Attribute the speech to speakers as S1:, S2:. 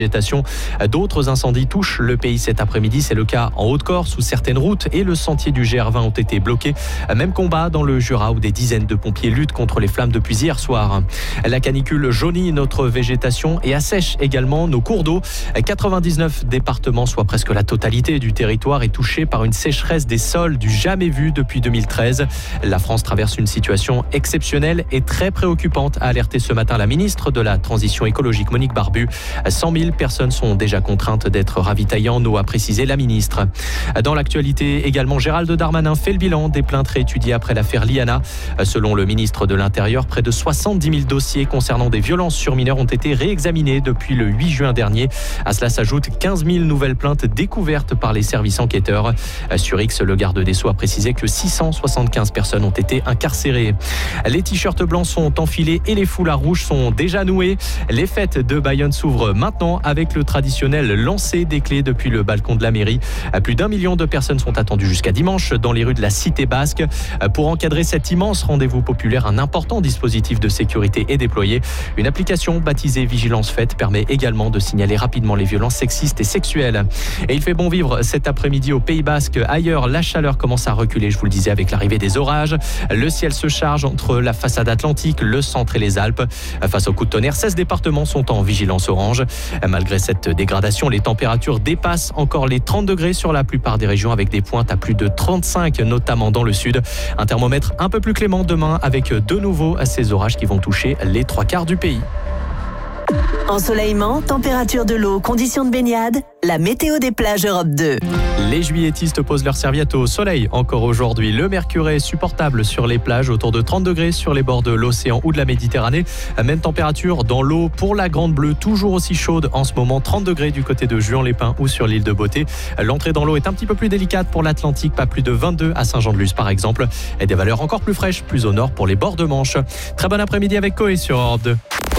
S1: D'autres incendies touchent le pays cet après-midi. C'est le cas en Haute-Corse où certaines routes et le sentier du GR20 ont été bloqués. Même combat dans le Jura où des dizaines de pompiers luttent contre les flammes depuis hier soir. La canicule jaunit notre végétation et assèche également nos cours d'eau. 99 départements, soit presque la totalité du territoire, est touché par une sécheresse des sols du jamais vu depuis 2013. La France traverse une situation exceptionnelle et très préoccupante, a alerté ce matin la ministre de la Transition écologique Monique Barbu. 100 000 personnes sont déjà contraintes d'être ravitaillées en eau, a précisé la ministre. Dans l'actualité également, Gérald Darmanin fait le bilan des plaintes réétudiées après l'affaire Liana. Selon le ministre de l'Intérieur, près de 70 000 dossiers concernant des violences sur mineurs ont été réexaminés depuis le 8 juin dernier. À cela s'ajoutent 15 000 nouvelles plaintes découvertes par les services enquêteurs. Sur X, le garde des Sceaux a précisé que 675 personnes ont été incarcérées. Les t-shirts blancs sont enfilés et les foulards rouges sont déjà noués. Les fêtes de Bayonne s'ouvrent maintenant avec le traditionnel lancer des clés depuis le balcon de la mairie. Plus d'1 million de personnes sont attendues jusqu'à dimanche dans les rues de la Cité Basque. Pour encadrer cet immense rendez-vous populaire, un important dispositif de sécurité est déployé. Une application baptisée Vigilance Fête permet également de signaler rapidement les violences sexistes et sexuelles. Et il fait bon vivre cet après-midi au Pays Basque. Ailleurs, la chaleur commence à reculer, je vous le disais, avec l'arrivée des orages. Le ciel se charge entre la façade atlantique, le centre et les Alpes. Face au coup de tonnerre, 16 départements sont en vigilance orange. Malgré cette dégradation, les températures dépassent encore les 30 degrés sur la plupart des régions avec des pointes à plus de 35, notamment dans le sud. Un thermomètre un peu plus clément demain avec de nouveau ces orages qui vont toucher les 3/4 du pays.
S2: Ensoleillement, température de l'eau, conditions de baignade, la météo des plages Europe 2.
S1: Les juilletistes posent leurs serviettes au soleil encore aujourd'hui. Le mercure est supportable sur les plages, autour de 30 degrés sur les bords de l'océan ou de la Méditerranée. Même température dans l'eau pour la Grande Bleue, toujours aussi chaude en ce moment, 30 degrés du côté de Juan-les-Pins ou sur l'île de Beauté. L'entrée dans l'eau est un petit peu plus délicate pour l'Atlantique, pas plus de 22 à Saint-Jean-de-Luz par exemple. Et des valeurs encore plus fraîches, plus au nord pour les bords de Manche. Très bon après-midi avec Coé sur Europe 2.